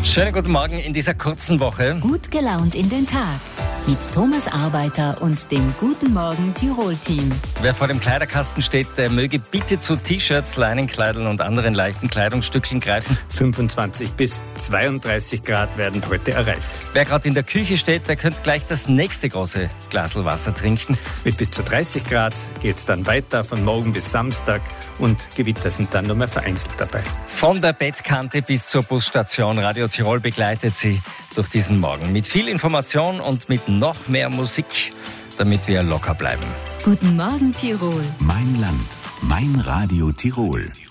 Schönen guten Morgen in dieser kurzen Woche. Gut gelaunt in den Tag mit Thomas Arbeiter und dem Guten Morgen Tirol-Team. Wer vor dem Kleiderkasten steht, der möge bitte zu T-Shirts, Leinenkleidern und anderen leichten Kleidungsstückchen greifen. 25 bis 32 Grad werden heute erreicht. Wer gerade in der Küche steht, der könnte gleich das nächste große Glasl Wasser trinken. Mit bis zu 30 Grad geht es dann weiter von morgen bis Samstag und Gewitter sind dann nur mehr vereinzelt dabei. Von der Bettkante bis zur Busstation Radio Tirol begleitet Sie durch diesen Morgen mit viel Information und mit noch mehr Musik, damit wir locker bleiben. Guten Morgen Tirol. Mein Land, mein Radio Tirol.